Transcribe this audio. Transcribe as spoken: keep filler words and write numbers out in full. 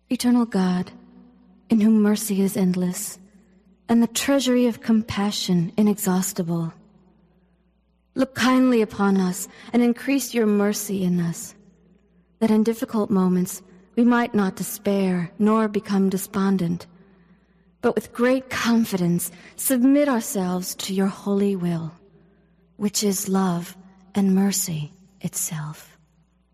Eternal God, in whom mercy is endless, and the treasury of compassion inexhaustible, look kindly upon us and increase your mercy in us, that in difficult moments we might not despair nor become despondent, but with great confidence submit ourselves to your holy will, which is love and mercy itself.